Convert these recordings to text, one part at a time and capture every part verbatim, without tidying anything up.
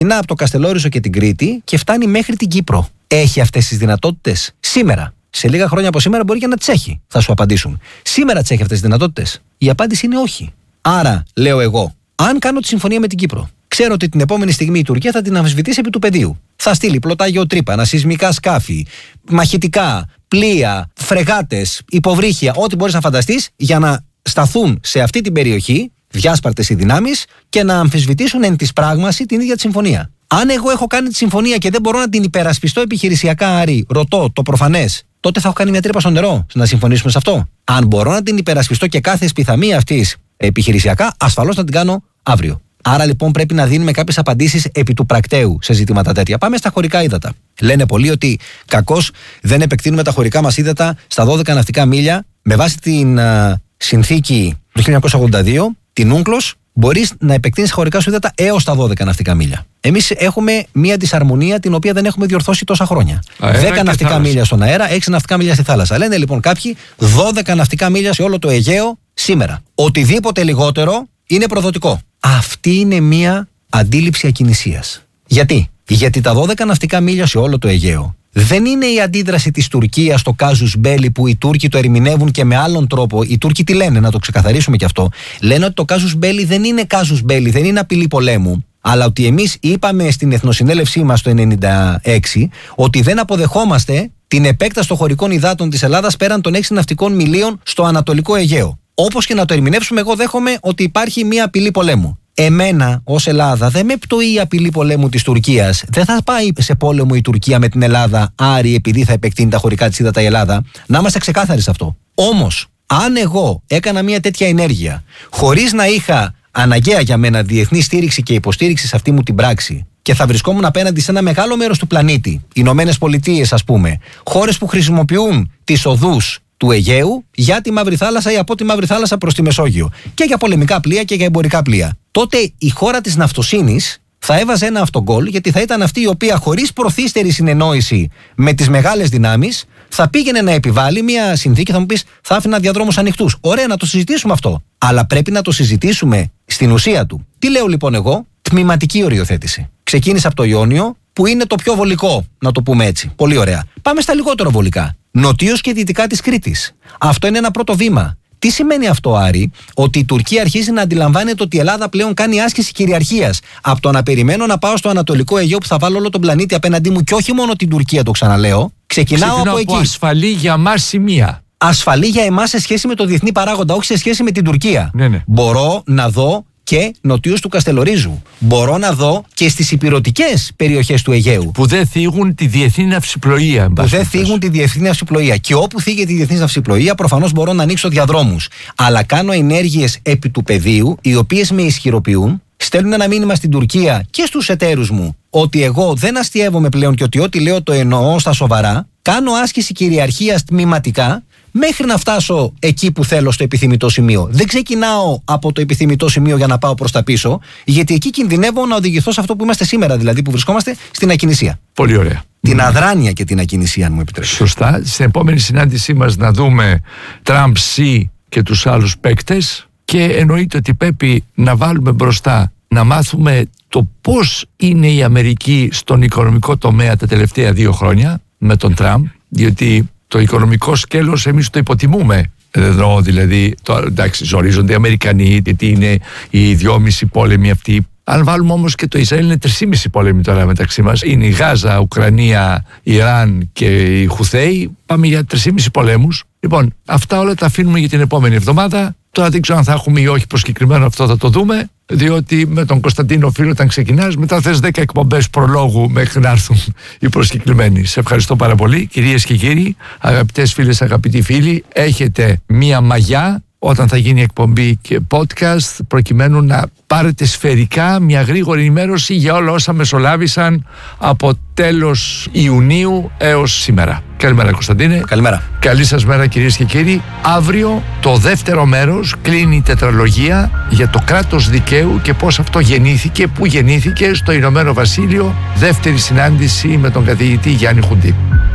ξεκινά από το Καστελόριζο και την Κρήτη και φτάνει μέχρι την Κύπρο. Έχει αυτές τις δυνατότητες σήμερα? Σε λίγα χρόνια από σήμερα μπορεί και να τις έχει, θα σου απαντήσουν. Σήμερα τις έχει αυτές τις δυνατότητες? Η απάντηση είναι όχι. Άρα, λέω εγώ, αν κάνω τη συμφωνία με την Κύπρο, ξέρω ότι την επόμενη στιγμή η Τουρκία θα την αμφισβητήσει επί του πεδίου. Θα στείλει πλωτά γεωτρύπανα, σεισμικά σκάφη, μαχητικά, πλοία, φρεγάτες, υποβρύχια, ό,τι μπορείς να φανταστείς, για να σταθούν σε αυτή την περιοχή, διάσπαρτες οι δυνάμεις, και να αμφισβητήσουν εν της πράγμαση την ίδια τη συμφωνία. Αν εγώ έχω κάνει τη συμφωνία και δεν μπορώ να την υπερασπιστώ επιχειρησιακά, Άρη, ρωτώ το προφανές, τότε θα έχω κάνει μια τρύπα στο νερό να συμφωνήσουμε σε αυτό. Αν μπορώ να την υπερασπιστώ και κάθε πιθανή αυτής επιχειρησιακά, ασφαλώς να την κάνω αύριο. Άρα λοιπόν πρέπει να δίνουμε κάποιες απαντήσεις επί του πρακτέου σε ζητήματα τέτοια. Πάμε στα χωρικά ύδατα. Λένε πολλοί ότι κακώς δεν επεκτείνουμε τα χωρικά μας ύδατα στα δώδεκα ναυτικά μίλια. Με βάση την uh, συνθήκη του χίλια εννιακόσια ογδόντα δύο, την Ούγκλος, μπορείς να επεκτείνεις χωρικά σου ύδατα έως τα δώδεκα ναυτικά μίλια. Εμείς έχουμε μία δυσαρμονία την οποία δεν έχουμε διορθώσει τόσα χρόνια. δέκα ναυτικά μίλια στον αέρα, έξι ναυτικά μίλια στη θάλασσα. Λένε λοιπόν κάποιοι δώδεκα ναυτικά μίλια σε όλο το Αιγαίο σήμερα. Οτιδήποτε λιγότερο είναι προδοτικό. Αυτή είναι μία αντίληψη ακινησίας. Γιατί? Γιατί τα δώδεκα ναυτικά μίλια σε όλο το Αιγαίο δεν είναι η αντίδραση της Τουρκίας στο κάζους μπέλι που οι Τούρκοι το ερμηνεύουν και με άλλον τρόπο. Οι Τούρκοι τι λένε, να το ξεκαθαρίσουμε και αυτό. Λένε ότι το κάζους μπέλι δεν είναι κάζους μπέλι, δεν είναι απειλή πολέμου. Αλλά ότι εμείς είπαμε στην Εθνοσυνέλευσή μας το ενενήντα έξι ότι δεν αποδεχόμαστε την επέκταση των χωρικών υδάτων της Ελλάδας πέραν των έξι ναυτικών μιλίων στο Ανατολικό Αιγαίο. Όπως και να το ερμηνεύσουμε, εγώ δέχομαι ότι υπάρχει μια απειλή πολέμου. Εμένα, ως Ελλάδα, δεν με πτωεί η απειλή πολέμου της Τουρκίας. Δεν θα πάει σε πόλεμο η Τουρκία με την Ελλάδα, Άρη, επειδή θα επεκτείνει τα χωρικά της ύδατα η Ελλάδα. Να είμαστε ξεκάθαροι σε αυτό. Όμως, αν εγώ έκανα μια τέτοια ενέργεια, χωρίς να είχα αναγκαία για μένα διεθνή στήριξη και υποστήριξη σε αυτή μου την πράξη, και θα βρισκόμουν απέναντι σε ένα μεγάλο μέρος του πλανήτη, Ηνωμένες Πολιτείες, ας πούμε, χώρες που χρησιμοποιούν τις οδούς του Αιγαίου για τη Μαύρη Θάλασσα ή από τη Μαύρη Θάλασσα προς τη Μεσόγειο, και για πολεμικά πλοία και για εμπορικά πλοία, τότε η χώρα της ναυτοσύνης θα έβαζε ένα αυτογκόλ, γιατί θα ήταν αυτή η οποία, χωρίς προθύστερη συνεννόηση με τις μεγάλες δυνάμεις, θα πήγαινε να επιβάλλει μια συνθήκη. Θα μου πεις, θα άφηνα διαδρόμους ανοιχτούς. Ωραία, να το συζητήσουμε αυτό. Αλλά πρέπει να το συζητήσουμε στην ουσία του. Τι λέω λοιπόν εγώ? Τμηματική οριοθέτηση. Ξεκίνησα από το Ιόνιο, που είναι το πιο βολικό, να το πούμε έτσι. Πολύ ωραία. Πάμε στα λιγότερο βολικά. Νοτίως και δυτικά της Κρήτης. Αυτό είναι ένα πρώτο βήμα. Τι σημαίνει αυτό, Άρη? Ότι η Τουρκία αρχίζει να αντιλαμβάνεται ότι η Ελλάδα πλέον κάνει άσκηση κυριαρχίας. Από το να περιμένω να πάω στο Ανατολικό Αιγαίο που θα βάλω όλο τον πλανήτη απέναντί μου, και όχι μόνο την Τουρκία, το ξαναλέω. Ξεκινάω, Ξεκινάω από, από εκεί. Ασφαλή για μας σημεία. Ασφαλή για εμάς σε σχέση με το διεθνή παράγοντα, όχι σε σχέση με την Τουρκία. Ναι, ναι. Μπορώ να δω και νοτίως του Καστελορίζου. Μπορώ να δω και στις ηπειρωτικές περιοχές του Αιγαίου. Που δεν θίγουν τη διεθνή ναυσιπλοεία. Που δεν θίγουν τη διεθνή ναυσιπλοεία. Και όπου θίγεται η διεθνή ναυσιπλοεία, προφανώς μπορώ να ανοίξω διαδρόμους. Αλλά κάνω ενέργειες επί του πεδίου, οι οποίες με ισχυροποιούν, στέλνουν ένα μήνυμα στην Τουρκία και στους εταίρους μου ότι εγώ δεν αστιεύομαι πλέον και ότι ό,τι λέω το εννοώ στα σοβαρά. Κάνω άσκηση κυριαρχίας τμηματικά, μέχρι να φτάσω εκεί που θέλω, στο επιθυμητό σημείο. Δεν ξεκινάω από το επιθυμητό σημείο για να πάω προς τα πίσω, γιατί εκεί κινδυνεύω να οδηγηθώ σε αυτό που είμαστε σήμερα, δηλαδή που βρισκόμαστε στην ακινησία. Πολύ ωραία. Την αδράνεια και την ακινησία, αν μου επιτρέπετε. Σωστά. Στην επόμενη συνάντησή μας να δούμε Τραμπ, Σι και τους άλλους παίκτες, και εννοείται ότι πρέπει να βάλουμε μπροστά, να μάθουμε το πώς είναι η Αμερική στον οικονομικό τομέα τα τελευταία δύο χρόνια με τον Τραμπ, διότι το οικονομικό σκέλος εμείς το υποτιμούμε. Εδώ δηλαδή, το, εντάξει, ζορίζονται οι Αμερικανοί, γιατί είναι οι δυόμισι πόλεμοι αυτοί. Αν βάλουμε όμως και το Ισραήλ, είναι τρεισήμισι πόλεμοι τώρα μεταξύ μας. Είναι η Γάζα, Ουκρανία, Ιράν και οι Χουθέοι. Πάμε για τρεισήμισι πολέμους. Λοιπόν, αυτά όλα τα αφήνουμε για την επόμενη εβδομάδα. Τώρα δεν ξέρω αν θα έχουμε ή όχι προσκεκριμένο, αυτό θα το δούμε. Διότι με τον Κωνσταντίνο φίλο, όταν ξεκινάς, μετά θες δέκα εκπομπές προλόγου μέχρι να έρθουν οι προσκεκλημένοι. Σε ευχαριστώ πάρα πολύ, κυρίες και κύριοι, αγαπητές φίλες, αγαπητοί φίλοι. Έχετε μία μαγιά όταν θα γίνει εκπομπή και podcast, προκειμένου να πάρετε σφαιρικά μια γρήγορη ενημέρωση για όλα όσα μεσολάβησαν από τέλος Ιουνίου έως σήμερα. Καλημέρα, Κωνσταντίνε. Καλημέρα. Καλή σας μέρα, κυρίες και κύριοι. Αύριο το δεύτερο μέρος κλείνει η τετραλογία για το κράτος δικαίου και πώς αυτό γεννήθηκε, πού γεννήθηκε, στο Ηνωμένο Βασίλειο. Δεύτερη συνάντηση με τον καθηγητή Γιάννη Χουντή.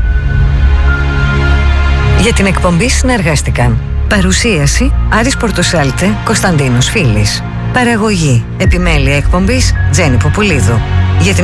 Για την εκπομπή συνεργάστηκαν παρουσίαση Άρης Πορτοσάλτε, Κωνσταντίνος Φίλης. Παραγωγή επιμέλεια εκπομπής Τζέννη Ποπουλίδου.